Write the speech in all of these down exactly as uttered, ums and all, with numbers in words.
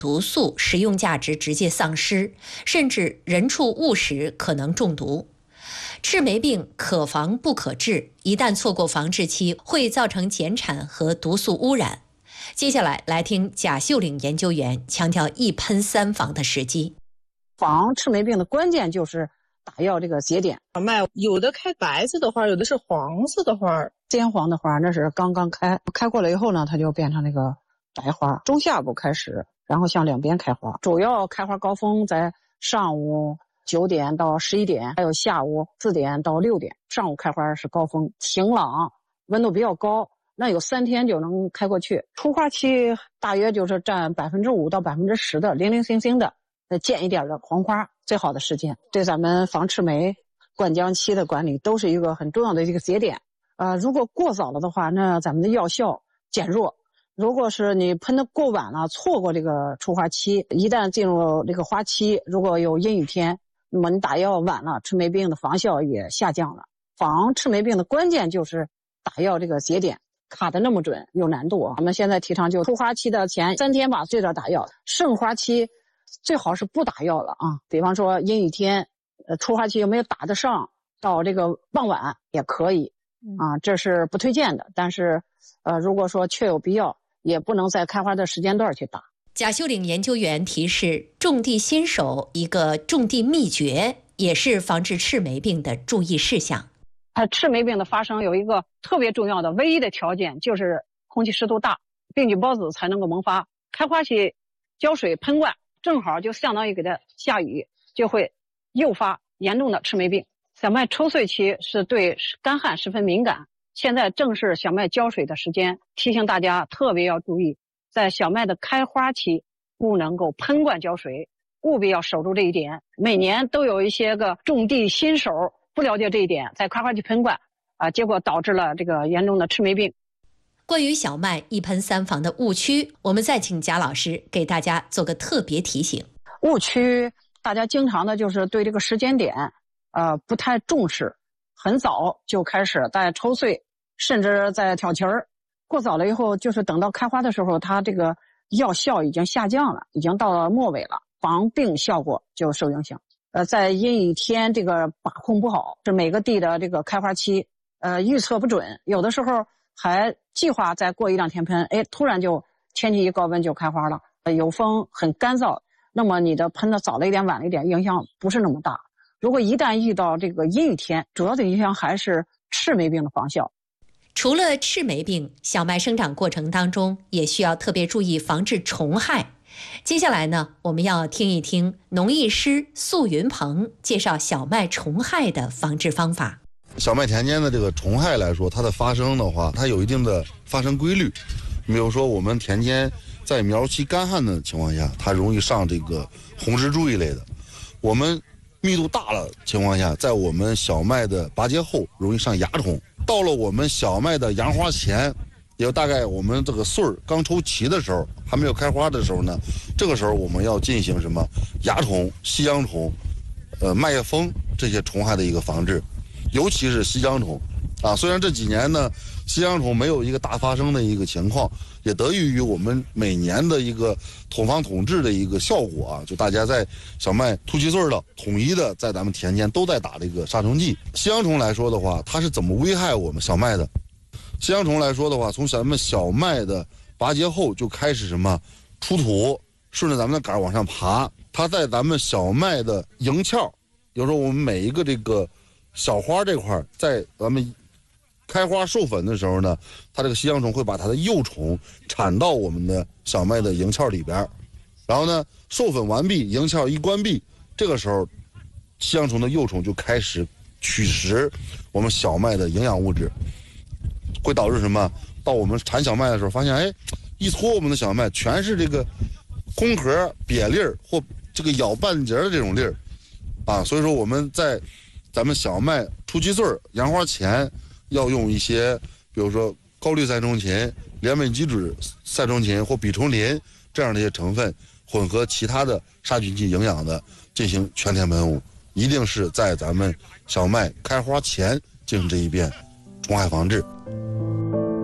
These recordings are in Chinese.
毒素食用价值直接丧失，甚至人畜物食可能中毒。赤霉病可防不可治，一旦错过防治期，会造成减产和毒素污染。接下来来听贾秀岭研究员强调一喷三防的时机。 防赤霉病的关键就是打药这个节点。 小麦有的开白色的花，有的是黄色的花。 尖黄的花那是刚刚开，开过了以后呢，它就变成那个白花。中下部开始，然后向两边开花。主要开花高峰在上午九点到十一点，还有下午四点到六点。上午开花是高峰，晴朗，温度比较高，那有三天就能开过去。出花期大约就是占百分之五到百分之十的零零星星的，呃，见一点的黄花，最好的时间。对咱们防赤霉、灌浆期的管理都是一个很重要的一个节点。呃，如果过早了的话，那咱们的药效减弱。如果是你喷的过晚了，错过这个出花期，一旦进入这个花期，如果有阴雨天，那么你打药晚了，赤霉病的防效也下降了。防赤霉病的关键就是打药这个节点，卡得那么准有难度啊。我们现在提倡就出花期的前三天吧，最早打药，盛花期最好是不打药了啊。比方说阴雨天，呃，出花期有没有打得上，到这个傍晚也可以啊，这是不推荐的。但是，呃，如果说确有必要，也不能在开花的时间段去打。 贾秀岭研究员提示种地新手一个种地秘诀，也是防治赤霉病的注意事项。 它赤霉病的发生有一个特别重要的唯一的条件，就是空气湿度大，病菌孢子才能够萌发。开花期浇水喷灌正好就相当于给它下雨，就会诱发严重的赤霉病。小麦抽穗期是对干旱十分敏感，现在正是小麦浇水的时间，提醒大家特别要注意，在小麦的开花期不能够喷灌浇水，务必要守住这一点。每年都有一些个种地新手不了解这一点，在开花期喷灌啊，结果导致了这个严重的赤霉病。 关于小麦一喷三防的误区，我们再请贾老师给大家做个特别提醒。 误区大家经常的就是对这个时间点呃不太重视，很早就开始在抽穗，甚至在挑旗儿。过早了以后，就是等到开花的时候，它这个药效已经下降了，已经到了末尾了，防病效果就受影响。呃，在阴雨天这个把控不好，是每个地的这个开花期呃预测不准，有的时候还计划再过一两天喷，哎，突然就天气一高温就开花了，呃、有风很干燥，那么你的喷的早了一点晚了一点，影响不是那么大。如果一旦遇到这个阴雨天，主要的影响还是赤霉病的防效。 除了赤霉病，小麦生长过程当中也需要特别注意防治虫害。接下来呢，我们要听一听农艺师素云鹏介绍小麦虫害的防治方法。 小麦田间的这个虫害来说，它的发生的话，它有一定的发生规律。比如说我们田间在苗期干旱的情况下，它容易上这个红蜘蛛一类的。我们密度大了情况下，在我们小麦的拔节后容易上蚜虫。到了我们小麦的扬花前，也就大概我们这个穗儿刚抽齐的时候，还没有开花的时候呢，这个时候我们要进行什么蚜虫、西洋虫、呃麦叶蜂这些虫害的一个防治，尤其是西洋虫啊。虽然这几年呢西洋虫没有一个大发生的一个情况，也得益于我们每年的一个统防统治的一个效果啊，就大家在小麦突起穗的统一的在咱们田间都在打这个杀虫剂。西洋虫来说的话，它是怎么危害我们小麦的？西洋虫来说的话，从咱们小麦的拔节后就开始什么出土，顺着咱们的杆往上爬，它在咱们小麦的营鞘，有时候我们每一个这个小花这块，在咱们开花授粉的时候呢，它这个西洋虫会把它的幼虫产到我们的小麦的营鞘里边，然后呢授粉完毕，营鞘一关闭，这个时候西洋虫的幼虫就开始取食我们小麦的营养物质，会导致什么？到我们产小麦的时候发现，哎，一撮我们的小麦全是这个空壳瘪粒儿或这个咬半截的这种粒儿啊。所以说我们在咱们小麦初期穗扬花前要用一些比如说高氯赛虫嗪、联美基酯赛虫嗪或吡虫林这样的一些成分混合其他的杀菌剂营养的进行全田喷雾，一定是在咱们小麦开花前进行这一遍虫害防治。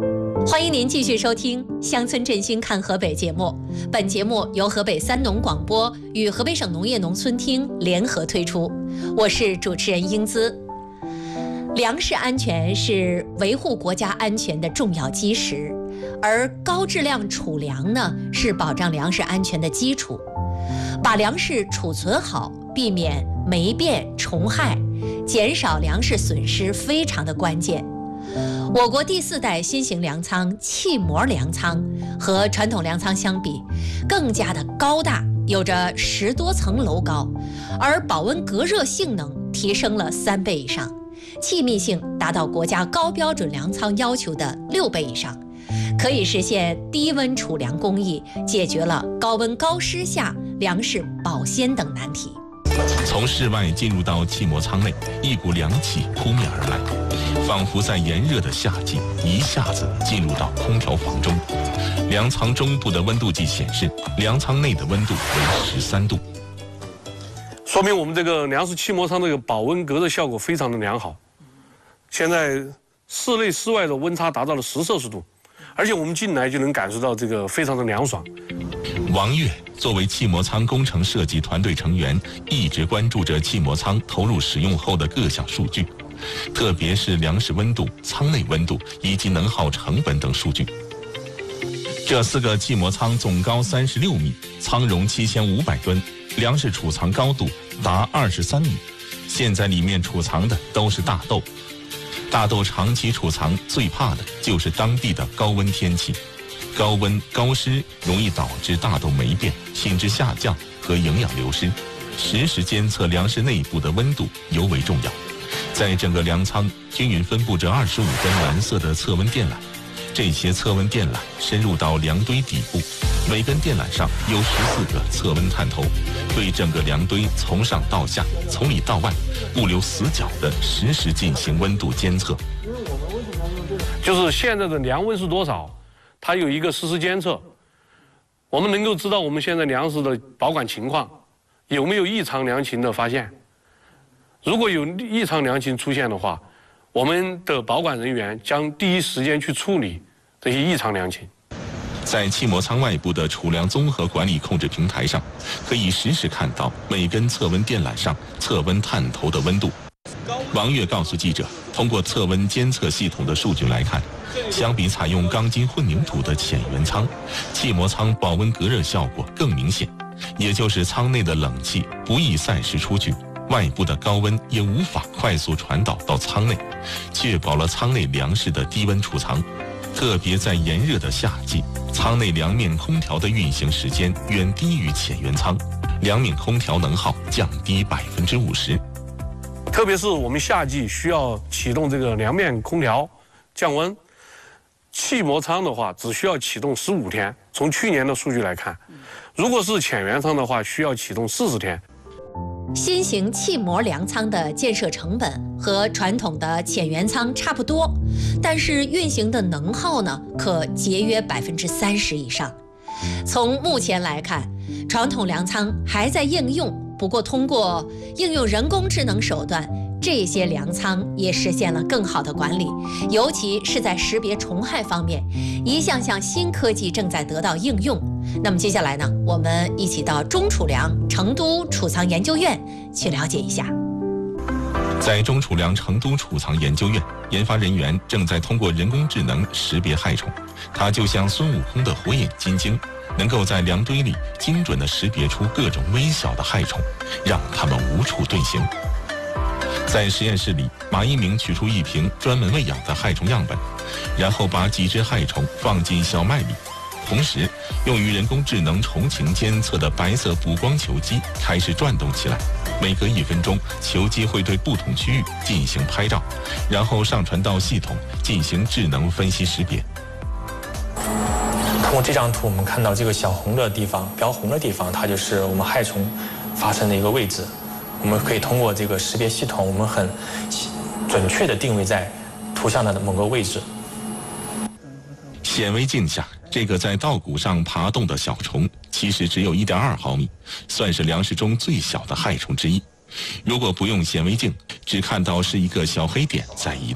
欢迎您继续收听《乡村振兴看河北》节目。本节目由河北三农广播与河北省农业农村厅联合推出，我是主持人英姿。粮食安全是维护国家安全的重要基石，而高质量储粮呢，是保障粮食安全的基础。把粮食储存好，避免霉变虫害，减少粮食损失，非常的关键。我国第四代新型粮仓气膜粮仓和传统粮仓相比，更加的高大，有着十多层楼高，而保温隔热性能提升了三倍以上，气密性达到国家高标准粮仓要求的六倍以上，可以实现低温储粮工艺，解决了高温高湿下粮食保鲜等难题。 从室外进入到气膜仓内，一股凉气扑面而来，仿佛在炎热的夏季一下子进入到空调房中。粮仓中部的温度计显示，粮仓内的温度为十三度， 说明我们这个粮食气膜仓这个保温隔热效果非常的良好。现在室内室外的温差达到了十摄氏度，而且我们进来就能感受到这个非常的凉爽。 王月作为气膜仓工程设计团队成员，一直关注着气膜仓投入使用后的各项数据，特别是粮食温度、仓内温度以及能耗成本等数据。这四个气膜仓总高三十六米，仓容七千五百吨，粮食储藏高度达二十三米。现在里面储藏的都是大豆，大豆长期储藏最怕的就是当地的高温天气。高温高湿容易导致大豆霉变、品质下降和营养流失，实时监测粮食内部的温度尤为重要。在整个粮仓均匀分布着二十五根蓝色的测温电缆，这些测温电缆深入到粮堆底部，每根电缆上有十四个测温探头，对整个粮堆从上到下、从里到外不留死角地实时进行温度监测。 就是现在的粮温是多少，它有一个实时监测，我们能够知道我们现在粮食的保管情况，有没有异常粮情的发现。如果有异常粮情出现的话，我们的保管人员将第一时间去处理这些异常粮情。 在气膜仓外部的储粮综合管理控制平台上，可以实时看到每根测温电缆上测温探头的温度。王月告诉记者，通过测温监测系统的数据来看，相比采用钢筋混凝土的浅圆仓，气膜仓保温隔热效果更明显，也就是仓内的冷气不易散失出去，外部的高温也无法快速传导到仓内，确保了仓内粮食的低温储藏。特别在炎热的夏季，仓内凉面空调的运行时间远低于浅圆仓，凉面空调能耗降低百分之五十。 特别是我们夏季需要启动这个凉面空调降温，气膜仓的话只需要启动十五天。从去年的数据来看，如果是浅圆仓的话，需要启动四十天。 新型气膜粮仓的建设成本和传统的浅圆仓差不多，但是运行的能耗呢，可节约百分之三十以上。从目前来看，传统粮仓还在应用，不过通过应用人工智能手段，这些粮仓也实现了更好的管理，尤其是在识别虫害方面，一项项新科技正在得到应用。那么接下来呢，我们一起到中储粮成都储藏研究院去了解一下。 在中储粮成都储藏研究院，研发人员正在通过人工智能识别害虫，它就像孙悟空的火眼金睛，能够在粮堆里精准地识别出各种微小的害虫，让它们无处遁形。在实验室里，马一鸣取出一瓶专门喂养的害虫样本，然后把几只害虫放进小麦里，同时用于人工智能虫情监测的白色补光球机开始转动起来。每隔一分钟，球机会对不同区域进行拍照，然后上传到系统进行智能分析识别。 通过这张图，我们看到这个小红的地方，标红的地方，它就是我们害虫发生的一个位置。我们可以通过这个识别系统，我们很准确地定位在图像的某个位置。 显微镜下，这个在稻谷上爬动的小虫，其实只有 一点二毫米，算是粮食中最小的害虫之一。如果不用显微镜，只看到是一个小黑点在移动。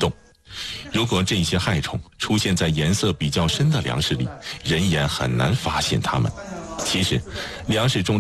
如果这些害虫出现在颜色比较深的粮食里，人眼很难发现它们。其实，粮食中